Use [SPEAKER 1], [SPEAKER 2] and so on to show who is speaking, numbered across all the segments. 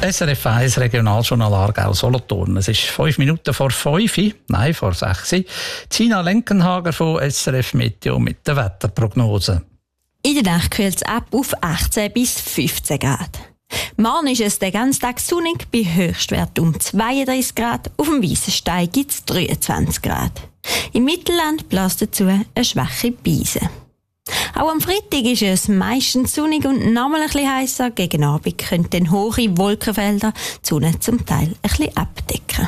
[SPEAKER 1] SRF 1 Regionaljournal Aargau-Solothurn. Es ist 5 Minuten vor 5, nein, vor 6. Gina Lenkenhager von SRF Meteo mit der Wetterprognose.
[SPEAKER 2] In der Nacht kühlt es ab auf 18 bis 15 Grad. Morgen ist es den ganzen Tag sonnig, bei Höchstwert um 32 Grad. Auf dem Weissenstein gibt es 23 Grad. Im Mittelland bläst dazu eine schwache Brise. Auch am Freitag ist es meistens sonnig und nochmal ein bisschen heißer. Gegen Abend können dann hohe Wolkenfelder die Sonne zum Teil ein bisschen abdecken.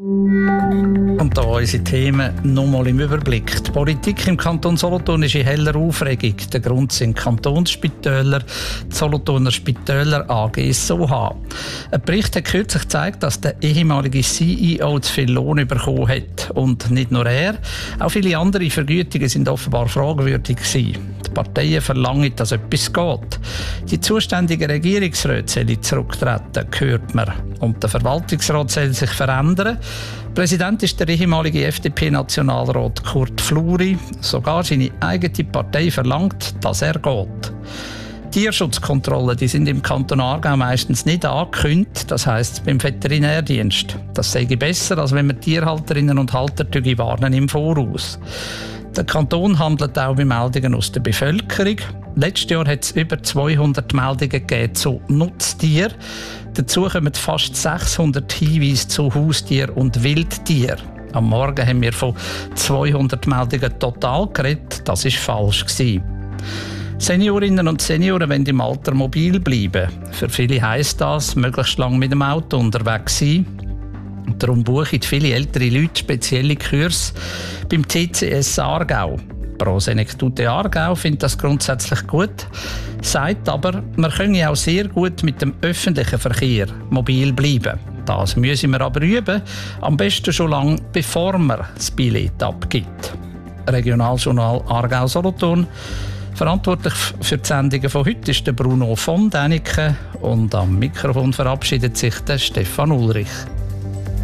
[SPEAKER 1] Und da unsere Themen nochmal im Überblick. Die Politik im Kanton Solothurn ist in heller Aufregung. Der Grund sind Kantonsspitäler, die Solothurner Spitäler AG SOH. Ein Bericht hat kürzlich gezeigt, dass der ehemalige CEO zu viel Lohn bekommen hat. Und nicht nur er, auch viele andere Vergütungen sind offenbar fragwürdig gewesen. Die Parteien verlangen, dass etwas geht. Die zuständigen Regierungsräte sollen zurücktreten, hört man. Und der Verwaltungsrat soll sich verändern. Präsident ist der ehemalige FDP-Nationalrat Kurt Fluri. Sogar seine eigene Partei verlangt, dass er geht. Tierschutzkontrollen, die sind im Kanton Aargau meistens nicht angekündigt, das heisst beim Veterinärdienst. Das sei besser, als wenn man Tierhalterinnen und Halter warnen im Voraus. Der Kanton handelt auch bei Meldungen aus der Bevölkerung. Letztes Jahr hat es über 200 Meldungen gegeben zu Nutztieren. Dazu kommen fast 600 Hinweise zu Haustieren und Wildtieren. Am Morgen haben wir von 200 Meldungen total geredet. Das war falsch. Seniorinnen und Senioren wollen im Alter mobil bleiben. Für viele heisst das, möglichst lange mit dem Auto unterwegs sein. Darum buchen viele ältere Leute spezielle Kurse beim TCS Aargau. Pro Senectute Aargau findet das grundsätzlich gut, sagt aber, man könne auch sehr gut mit dem öffentlichen Verkehr mobil bleiben. Das müssen wir aber üben, am besten schon lange, bevor man das Billett abgibt. Regionaljournal Aargau-Solothurn. Verantwortlich für die Sendungen von heute ist der Bruno von Däniken und am Mikrofon verabschiedet sich der Stefan Ulrich.